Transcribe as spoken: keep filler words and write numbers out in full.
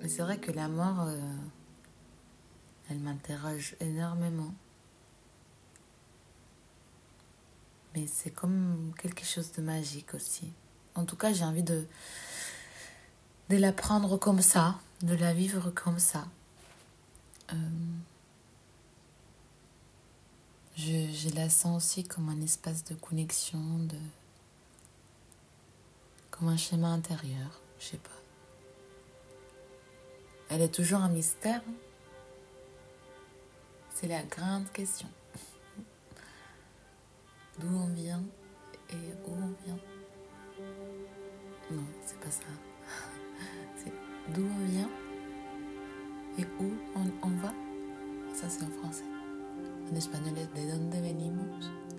c'est vrai que la mort, euh, elle m'interroge énormément. Mais c'est comme quelque chose de magique aussi. En tout cas, j'ai envie de, de la prendre comme ça, de la vivre comme ça. Euh, je, je la sens aussi comme un espace de connexion, de, comme un schéma intérieur, je sais pas. Elle est toujours un mystère. C'est la grande question. D'où on vient et où on vient. Non, c'est pas ça. C'est d'où on vient et où on, on va. Ça, c'est en français. En espagnol es de dónde venimos